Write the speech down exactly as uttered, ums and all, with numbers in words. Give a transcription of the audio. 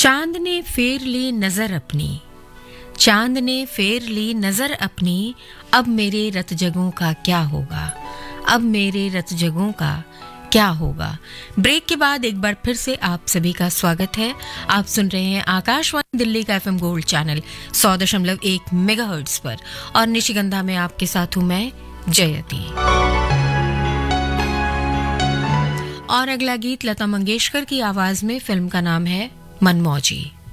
चांद ने फेर ली नजर अपनी, चांद ने फेर ली नजर अपनी, अब मेरे रत जगों का क्या होगा, अब मेरे रत जगों का क्या होगा। ब्रेक के बाद एक बार फिर से आप सभी का स्वागत है। आप सुन रहे हैं आकाशवाणी दिल्ली का एफएम गोल्ड चैनल सौ दशमलव एक मेगाहर्ट्ज पर और निशिगंधा में आपके साथ हूं मैं जयती। और अगला गीत लता मंगेशकर की आवाज में, फिल्म का नाम है मनमौजी।